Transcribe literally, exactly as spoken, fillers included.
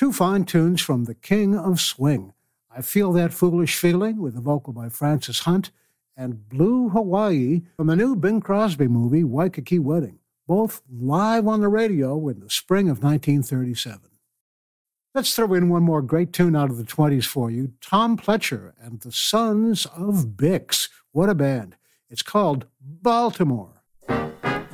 Two fine tunes from the King of Swing. I Feel That Foolish Feeling with a vocal by Francis Hunt, and Blue Hawaii from the new Bing Crosby movie, Waikiki Wedding, both live on the radio in the spring of nineteen thirty-seven. Let's throw in one more great tune out of the twenties for you, Tom Pletcher and the Sons of Bix. What a band. It's called Baltimore.